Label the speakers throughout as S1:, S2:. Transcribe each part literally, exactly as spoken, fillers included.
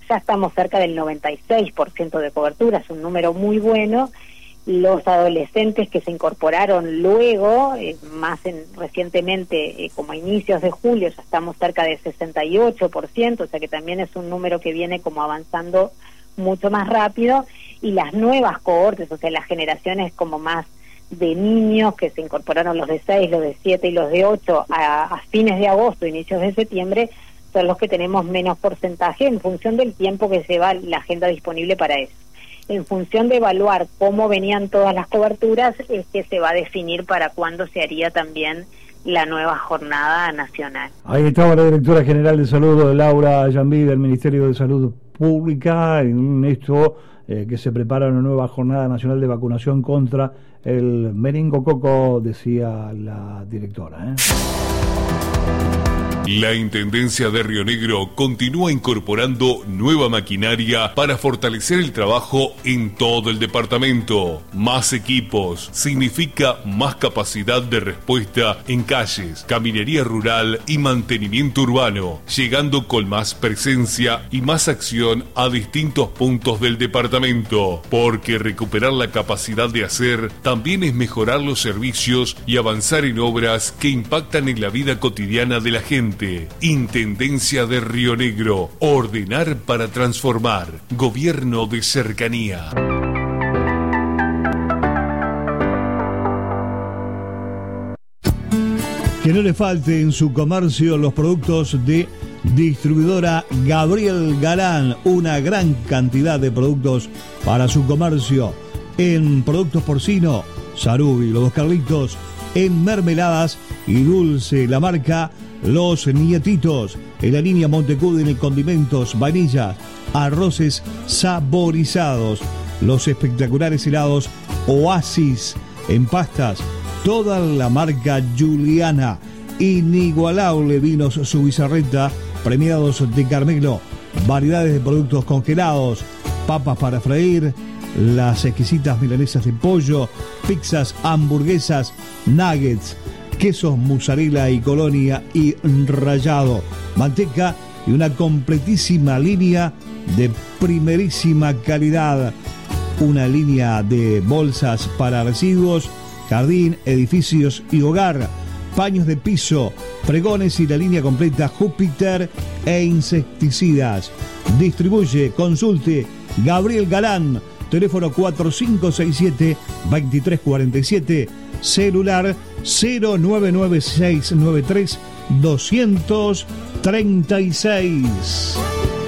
S1: ya estamos cerca del noventa y seis por ciento de cobertura, es un número muy bueno. Los adolescentes que se incorporaron luego, eh, más en, recientemente, eh, como a inicios de julio, ya estamos cerca del sesenta y ocho por ciento, o sea que también es un número que viene como avanzando mucho más rápido, y las nuevas cohortes, o sea, las generaciones como más de niños que se incorporaron, los de seis, los de siete y los de ocho, a, a fines de agosto, inicios de septiembre, son los que tenemos menos porcentaje en función del tiempo que lleva la agenda disponible para eso. En función de evaluar cómo venían todas las coberturas, es que se va a definir para cuándo se haría también la nueva jornada nacional.
S2: Ahí estaba la directora general de salud, Laura Yambí, del Ministerio de Salud Pública, en esto eh, que se prepara una nueva jornada nacional de vacunación contra el meningococo, decía la directora, ¿eh?
S3: La Intendencia de Río Negro continúa incorporando nueva maquinaria para fortalecer el trabajo en todo el departamento. Más equipos significa más capacidad de respuesta en calles, caminería rural y mantenimiento urbano, llegando con más presencia y más acción a distintos puntos del departamento, porque recuperar la capacidad de hacer también es mejorar los servicios y avanzar en obras que impactan en la vida cotidiana de la gente. Intendencia de Río Negro. Ordenar para transformar. Gobierno de cercanía.
S2: Que no le falte en su comercio los productos de distribuidora Gabriel Galán. Una gran cantidad de productos para su comercio. En productos porcino, Sarubi, Los Dos Carlitos. En mermeladas y dulce, la marca Los Nietitos. En la línea Montecudine, condimentos, vainillas, arroces saborizados. Los espectaculares helados Oasis. En pastas, toda la marca Juliana. Inigualable vinos Subizarreta, premiados de Carmelo. Variedades de productos congelados, papas para freír, las exquisitas milanesas de pollo, pizzas, hamburguesas, nuggets, quesos mozzarella y colonia y rallado, manteca y una completísima línea de primerísima calidad. Una línea de bolsas para residuos, jardín, edificios y hogar, paños de piso, pregones y la línea completa Júpiter e insecticidas. Distribuye, consulte Gabriel Galán, teléfono cuatro cinco seis siete, dos tres cuatro siete, celular cero nueve nueve seis nueve tres dos tres seis.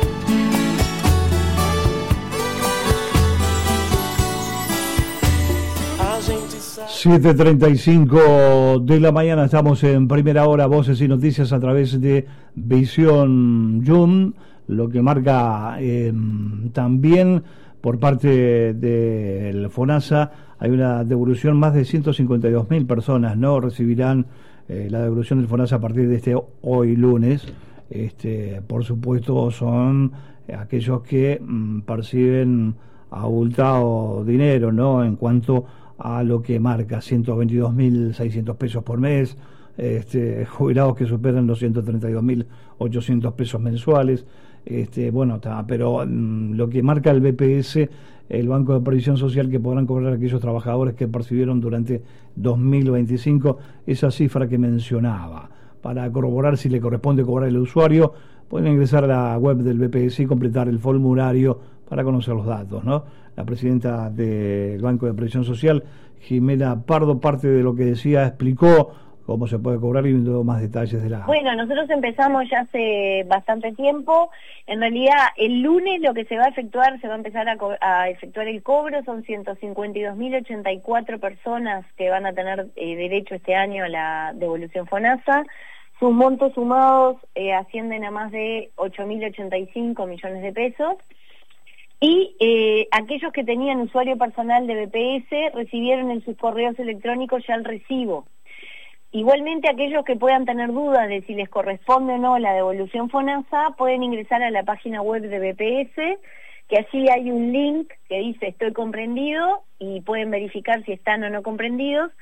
S2: siete treinta y cinco de la mañana, estamos en primera hora, voces y noticias a través de Visión Zoom, lo que marca eh, también por parte del FONASA hay una devolución. Más de ciento cincuenta y dos mil personas no recibirán eh, la devolución del FONASA a partir de este hoy lunes. Este, por supuesto son aquellos que mm, perciben abultado dinero, ¿no? En cuanto a lo que marca ciento veintidós mil seiscientos pesos por mes, este, jubilados que superan los ciento treinta y dos mil ochocientos pesos mensuales. Este, bueno, está, pero mmm, lo que marca el B P S, el Banco de Previsión Social, que podrán cobrar aquellos trabajadores que percibieron durante dos mil veinticinco esa cifra que mencionaba. Para corroborar si le corresponde cobrar el usuario, pueden ingresar a la web del B P S y completar el formulario para conocer los datos, ¿no? La presidenta del Banco de Previsión Social, Jimena Pardo, parte de lo que decía, explicó cómo se puede cobrar y dio más detalles de la...
S4: Bueno, nosotros empezamos ya hace bastante tiempo. En realidad, el lunes lo que se va a efectuar, se va a empezar a, a efectuar el cobro, son ciento cincuenta y dos mil ochenta y cuatro personas que van a tener eh, derecho este año a la devolución FONASA. Sus montos sumados eh, ascienden a más de ocho mil ochenta y cinco millones de pesos. Y eh, aquellos que tenían usuario personal de B P S recibieron en sus correos electrónicos ya el recibo. Igualmente, aquellos que puedan tener dudas de si les corresponde o no la devolución FONASA, pueden ingresar a la página web de B P S, que allí hay un link que dice estoy comprendido, y pueden verificar si están o no comprendidos.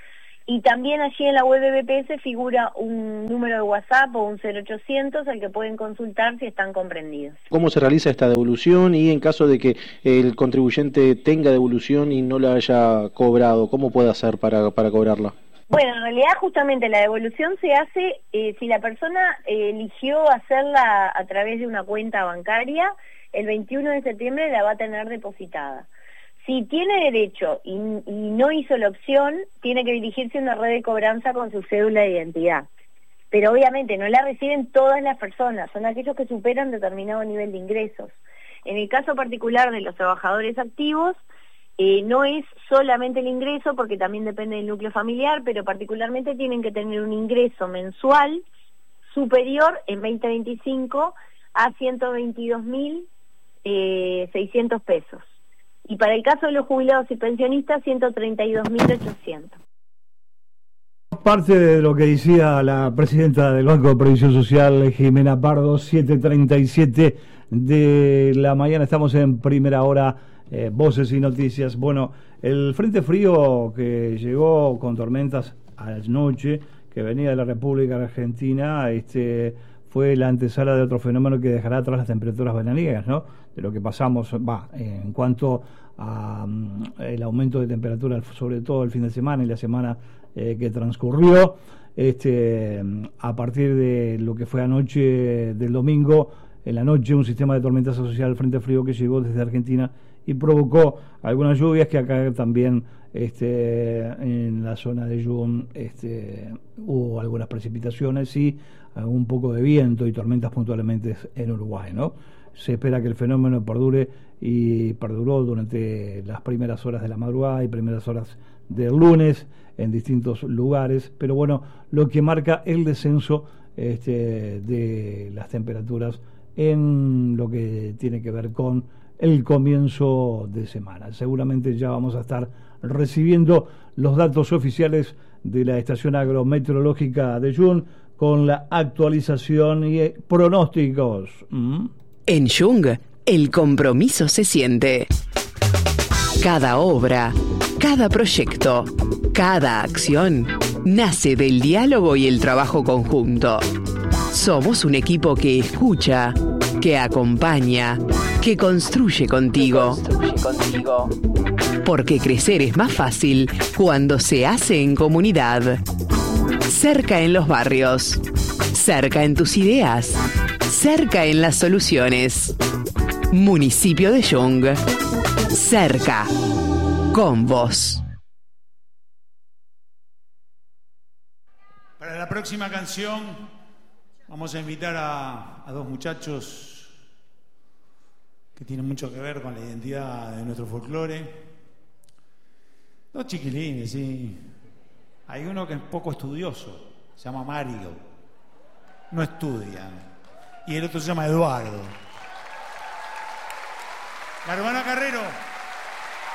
S4: Y también allí en la web de B P S figura un número de WhatsApp o un cero ochocientos al que pueden consultar si están comprendidos.
S5: ¿Cómo se realiza esta devolución? Y en caso de que el contribuyente tenga devolución y no la haya cobrado, ¿cómo puede hacer para, para cobrarla?
S4: Bueno, en realidad justamente la devolución se hace eh, si la persona eh, eligió hacerla a través de una cuenta bancaria, el veintiuno de septiembre la va a tener depositada. Si tiene derecho y, y no hizo la opción, tiene que dirigirse a una red de cobranza con su cédula de identidad. Pero obviamente no la reciben todas las personas, son aquellos que superan determinado nivel de ingresos. En el caso particular de los trabajadores activos, eh, no es solamente el ingreso, porque también depende del núcleo familiar, pero particularmente tienen que tener un ingreso mensual superior en veinte veinticinco a ciento veintidós mil seiscientos pesos. Y para el caso de los jubilados y pensionistas, ciento treinta y dos mil ochocientos.
S2: Parte de lo que decía la presidenta del Banco de Previsión Social, Jimena Pardo, siete treinta y siete de la mañana, estamos en primera hora, eh, voces y noticias. Bueno, el frente frío que llegó con tormentas anoche, que venía de la República Argentina, este fue la antesala de otro fenómeno que dejará atrás las temperaturas veraniegas, ¿no? De lo que pasamos, va, en cuanto a um, el aumento de temperatura, sobre todo el fin de semana y la semana eh, que transcurrió, este, a partir de lo que fue anoche del domingo, en la noche, un sistema de tormentas asociado al frente frío que llegó desde Argentina y provocó algunas lluvias que acá también este, en la zona de Jun este, hubo algunas precipitaciones y un poco de viento y tormentas puntualmente en Uruguay, ¿no? Se espera que el fenómeno perdure y perduró durante las primeras horas de la madrugada y primeras horas del lunes en distintos lugares, pero bueno, lo que marca el descenso este, de las temperaturas en lo que tiene que ver con el comienzo de semana. Seguramente ya vamos a estar recibiendo los datos oficiales de la estación agrometeorológica de Jun con la actualización y pronósticos. ¿Mm?
S6: En Jung, el compromiso se siente. Cada obra, cada proyecto, cada acción nace del diálogo y el trabajo conjunto. Somos un equipo que escucha, que acompaña, que construye contigo. Construye contigo. Porque crecer es más fácil cuando se hace en comunidad. Cerca en los barrios, cerca en tus ideas, cerca en las soluciones. Municipio de Jung, cerca, con vos.
S7: Para la próxima canción vamos a invitar a, a dos muchachos que tienen mucho que ver con la identidad de nuestro folclore. Dos chiquilines, sí. Hay uno que es poco estudioso, se llama Mario, no estudia, y el otro se llama Eduardo. La hermana Carrero.